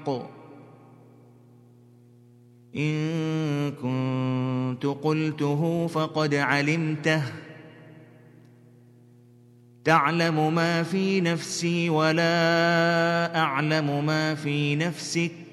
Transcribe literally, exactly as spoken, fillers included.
إن كنت قلته فقد علمته تعلم ما في نفسي ولا أعلم ما في نفسك